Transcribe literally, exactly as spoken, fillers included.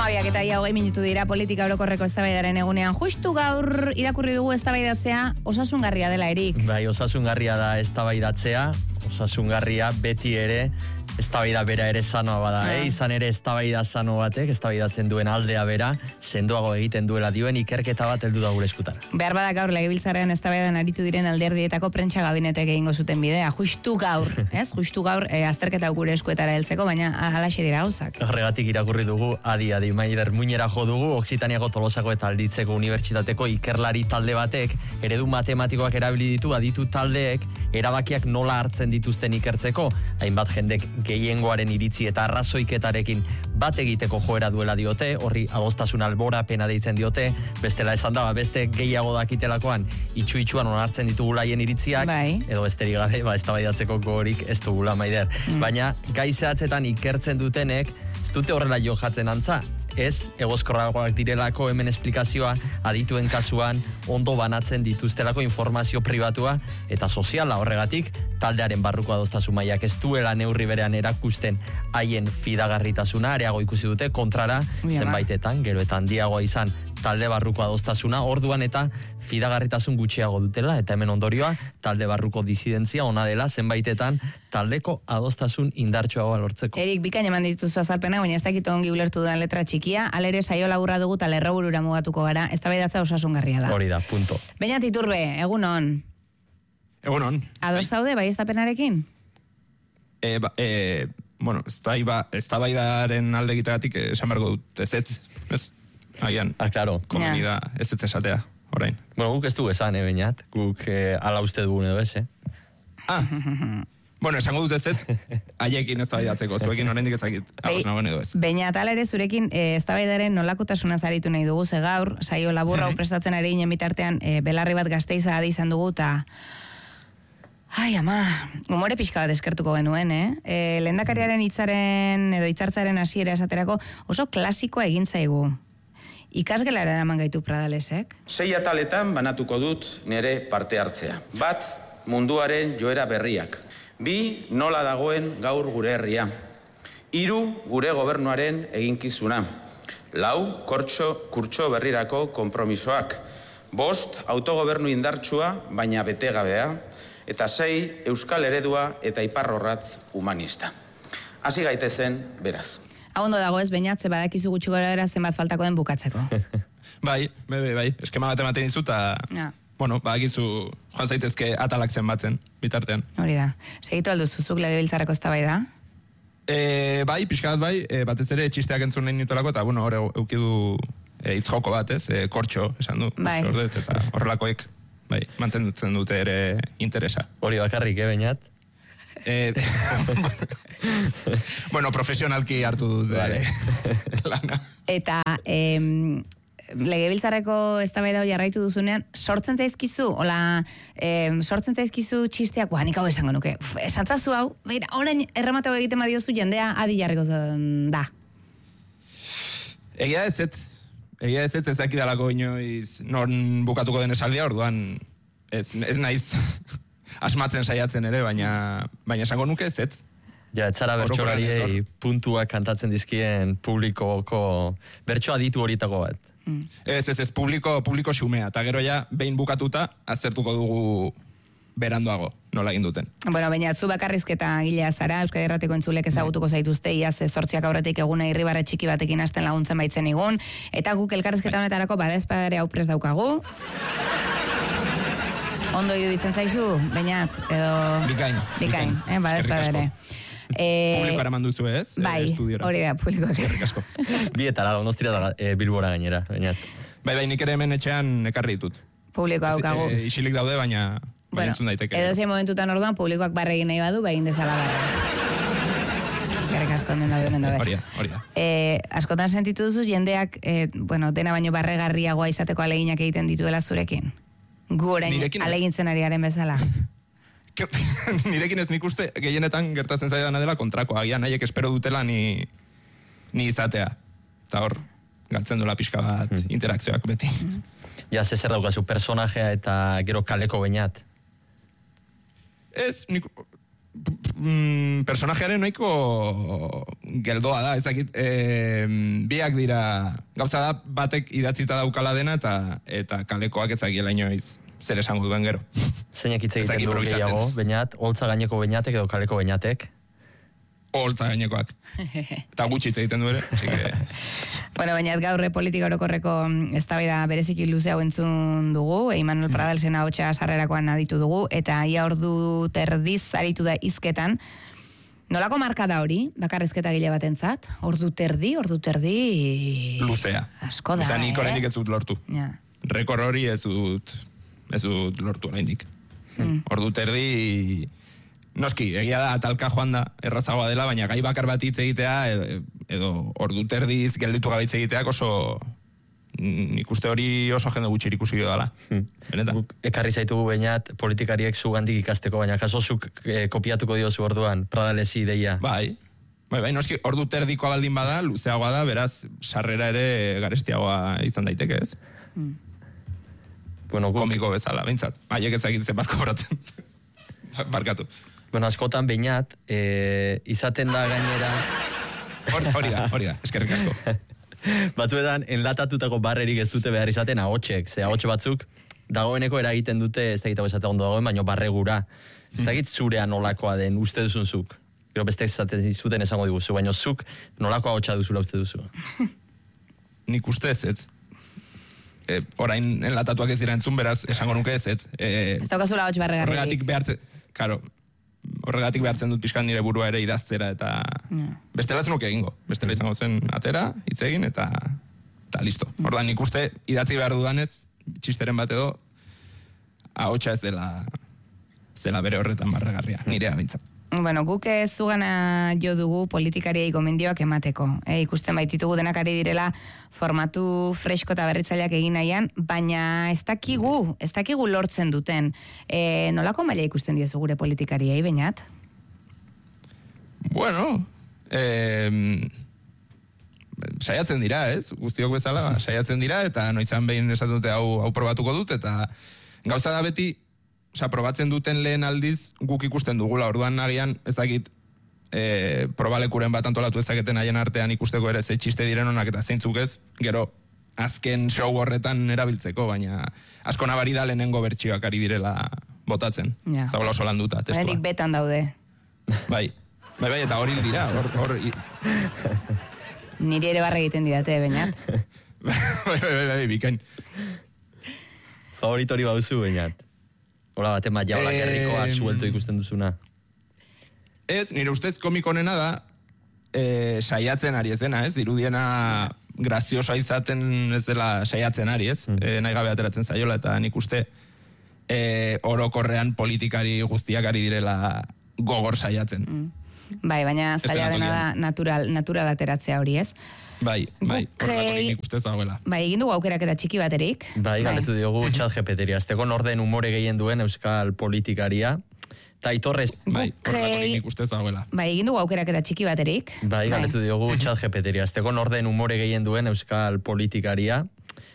Amabiak eta ia hogei minutu dira politika orokorreko eztabaidaren egunean. Justu gaur irakurri dugu eztabaidatzea osasungarria dela, Erik. Bai, osasungarria da eztabaidatzea, osasungarria beti ere eztabaida bera ere sanoa bada, ja. eh? Izan ere eztabaida sano batek, eztabaidatzen duen aldea bera, sendoago egiten duela dioen ikerketa bat heldu da gure eskutara. Behar bada gaur legebiltzarrean eztabaidan aritu diren alderdietako prentsa gabinetek egingo zuten bidea, justu gaur, ez? Justu gaur eh, azterketa gure eskuetara heltzeko, baina halaxe dira gauzak. Horregatik irakurri dugu, adi adi Maider Muñera jo dugu, Oksitaniako Tolosako eta Alditzeko Unibertsitateko ikerlari talde batek, eredu matematikoak erabili ditu, aditu taldeek, erabakiak nola hartzen dituzten ikertzeko, hainbat jendek gehiengoaren iritzi eta arrazoiketarekin bat egiteko joera duela diote, horri adostasun alborapena deitzen diote, bestela esan da, beste gehiago dakitelakoan itxu-itxuan onartzen ditugula haien iritziak, bai. Edo besterik gabe, ba, eztabaidatzeko gogorik ez dugula, Maider. Mm. Baina, gai zehatzetan ikertzen dutenek, ez dute horrela jo jatzen antza, ez egoskorragoak direlako hemen esplikazioa adituen kasuan ondo banatzen dituztelako informazio pribatua eta soziala horregatik taldearen barruko adostasun mailak ez duela neurri berean erakusten haien fidagarritasuna, areago ikusi dute kontrara zenbaitetan, gero eta handiagoa izan talde barruko adostasuna, orduan eta fidagarritasun gutxiago dutela, eta hemen ondorioa, talde barruko disidentzia ona dela, zenbaitetan taldeko adostasun indartsuagoa lortzeko. Erik, bikain eman dituzu azalpena, baina ez dakit ongi ulertu da letra txikia, alere saio laburra dugu eta lerroburura mugatuko gara, eztabaidatza osasungarria da. Hori da, punto. Beñat Iturbe, egun on. Egun on. Ados zaude, bai eztapenarekin? E, ba, e, bueno, eztabaidaren alde egitegatik esan beharko dut, ez ez, ez? Agian, ah, claro. Komeni da ez ez esatea, orain. Bueno, guk ez du esan, eh, Beñat, guk eh, ala uste dugun edo ez, eh? Ah, bueno, esango dut ez ez, haiekin eztabaidatzeko, zuekin oraindik ezakit, agos nagoen edo ez. Beñat, ala ere zurekin eh, eztabaidaren nolakotasuna zaritu nahi dugu, ze gaur, saio laburra hau prestatzen ari ginen bitartean, eh, belarri bat Gasteiza adi izan dugu, eta... Ai, ama, umore pixka bat eskertuko genuen, eh? E, lehendakariaren hitzaren edo hitzartzaren hasiera esaterako oso klasikoa egin zaigu. Ikasgelara eraman gaitu Pradalesek? Sei ataletan banatuko dut nire parte hartzea. Bat, munduaren joera berriak. Bi, nola dagoen gaur gure herria. Hiru, gure gobernuaren eginkizuna. Lau, kortxo, kurtso berrirako konpromisoak. Bost, autogobernu indartsua, baina betegabea. Eta sei, euskal eredua eta iparrorratz humanista. Hasi gaitezen, beraz. Hau ondo dago ez, Beñat, ze badakizu gutxi gora bera zenbat faltako den bukatzeko. Bai, bai, bai, bai, eskema bat ematen dizu, eta, ja. Bueno, badakizu joan zaitezke atalak zenbatzen, bitartean. Hori da. Segitu aldu zuzuk legebiltzarreko eztabaida? E, bai, pixka bat bai, e, batez ere txisteak entzun nahi nituelako, eta, bueno, hor eukidu e, hitz joko bat, ez, e, kortxo, esan du, bai. Kortxo ordez, eta horrelakoek, bai, mantendutzen dute ere interesa. Hori bakarrik, eh, Beñat? Eh, bueno, profesionalki hartu dut vale. Lana. Eta em, legebiltzarreko eztabaida hori jarraitu duzunean, sortzen zaizkizu, ola, em, sortzen zaizkizu txisteak, ba, nik hau esango nuke, uf, esantzazu hau, beira, orain errematau egiten badiozu jendea adi jarriko da. Egia ez ez, egia ez ez ez dakidalako inoiz non bukatuko den esaldia, orduan ez, ez naiz asmatzen saiatzen ere, baina baina esango nuke ez ez. Ja, etzara bertsolariei puntuak kantatzen dizkien publikoko bertso aditu horitako bat. Mm. Ez, ez, ez, publiko, publiko xumea, eta gero ja, behin bukatuta, aztertuko dugu beranduago, nola egin duten. Bueno, baina zu bakarrizketa gilea zara, Euskadi Irratiko entzulek ezagutuko zaituzte, iaz zortziak aurretik eguna irribarre txiki batekin hasten laguntzen baitzen igun, eta guk elkarrizketa honetarako badezpadare hau prest daukagu. Ondo iruditzen zaizu, Beñat, edo... Bikain. Bikain, eh, badezpadare. Eh, publikoara manduzu ez? Bai, hori da, publikoa. Eskerrik asko. Bietara, Donostira da e, Bilbora gainera, Beñat. Bai, bai, nik ere hemen etxean ekarri ditut. Publikoa daukagu. E, isilik daude, baina... Bueno, edo zein momentutan orduan, publikoak barregin nahi badu, behin dezala barra. Eskerrik asko, hemen daude, hemen daude. Hori da, hori da. Eh, askotan sentitu duzu, jendeak, eh, bueno, dena baino barregarriagoa izateko aleginak egiten dituela zurekin? Gu orain alegintzen ariaren bezala. Nirekin ez nik uste gehienetan gertatzen zaidana dela kontrako, agian nahiek espero dutela ni, ni izatea. Eta hor, galtzen duela pixka bat hmm. interakzioak beti. Hmm. Ja, zezer daukazu, personajea eta gero kaleko Beñat? Ez, nik... mm, personajearen noiko geldoa da, ezakit, e, biak dira, gauza da batek idatzita daukala dena eta eta kalekoak ezakiela inoiz zer esango duen gero. Zeinak hitz egiten du gehiago, Beñat, holtza gaineko Beñatek edo kaleko Beñatek? Holtza gainekoak. Eta gutxi hitz egiten du ere, así que... Bueno, baina gaur politika orokorreko eztabaida bereziki luze hau entzun dugu, Imanol Pradalsen ahotsa sarrerakoan aditu dugu, eta ia ordu terdiz aritu da hizketan. Nolako marka da hori, bakarrizketa gile batentzat? Ordu terdi, ordu terdi... Luzea. Asko da, Luzea, nik eh? oraindik ez dut lortu. Ja. Rekor hori ez dut, ez dut lortu oraindik. Mm. Ordu terdi... Noski, egia da, talka joan da, errazagoa dela, baina gai bakar bat hitz egitea, edo, edo ordu terdiz gelditu gabe hitz egiteak oso, nik uste hori oso jende gutxir ikusi dela. Hmm. Guk ekarri zaitugu Beñat, politikariek zugandik ikasteko, baina kaso zuk eh, kopiatuko diozu orduan, Pradalesi ideia. Bai, bai, bai, noski, ordu terdikoa baldin bada, luzeagoa da, beraz, sarrera ere garestiagoa izan daiteke, ez? Hmm. Bueno, guk... Komiko bezala, behintzat. Haiek ezagitzen bat kobratzen. Barkatu. Bueno, askotan Beñat, eh, izaten da gainera... Hori, hori da, hori da, eskerrik asko. Batzuetan, enlatatutako barrerik ez dute behar izaten ahotsek, ze ahotxe batzuk dagoeneko eragiten dute, ez da egitago esate ondo dagoen, baino barregura. Ez da egit zurea nolakoa den, uste duzun zuk. Gero beste esaten zuten esango diguzu, baino zuk nolako ahotsa duzula uste duzu. Nik uste ez, ez. E, orain enlatatuak ez dira entzun, beraz, esango nuke ez, ez. E, ez daukazula ahots barregarrik. Horregatik behartzen, karo, horregatik behartzen dut pixkan nire burua ere idaztera, eta yeah. Bestela ez nuke egingo. Bestela izango zen atera, hitz egin, eta, eta listo. Mm. Ordan nik uste, idatzi behar dudanez, txisteren bat edo, ahotsa ez dela, zela bere horretan barregarria, nirea bintzat. Bueno, guk ez zugana jo dugu politikariei gomendioak emateko. E, ikusten baititugu denak ari direla formatu fresko eta berritzaileak egin nahian, baina ez dakigu, ez dakigu lortzen duten. E, nolako maila ikusten diozu gure politikariei, Beñat? Bueno, eh, saiatzen dira, ez? Guztiok bezala, saiatzen dira, eta noitzan behin esaten dute hau, hau probatuko dut, eta gauza da beti, Osa, probatzen duten lehen aldiz guk ikusten dugula, orduan nagian ezagit e, probalekuren bat antolatu ezaketen haien artean ikusteko ere ze txiste diren honak eta zeintzuk ez, gero azken show horretan erabiltzeko, baina asko nabari da lehenengo bertsioak ari direla botatzen. Ja. Zagola oso landuta, testua. Henik betan daude. Bai, bai, bai, eta hori dira, hor... hor i... Niri ere barra egiten didate, Beñat. bai, bai, bai, bai, bikain. Favoritori bauzu, Beñat. Hola, bate maia, hola, gerrikoa, eh, suelto ikusten duzuna. Ez, nire ustez komiko honena da, e, saiatzen ari ezena, ez? Irudiena graziosa izaten ez dela saiatzen ari, ez? Mm. E, nahi gabe ateratzen zaiola, eta nik uste e, orokorrean politikari guztiak ari direla gogor saiatzen. Mm. Bai, baina zaila dena da natural, natural ateratzea hori, ez? Bai, bai, horrelakorik nik ustez dagoela. Bai, egin dugu aukerak eta txiki baterik. Bai, galetu diogu chat G P T-ria. Azteko norden umore gehien duen euskal politikaria. Ta itorrez... Bai, horrelakorik nik ustez dagoela. Bai, egin dugu aukerak eta txiki baterik. Bai, galetu diogu chat G P T-ria. Azteko norden umore gehien duen euskal politikaria.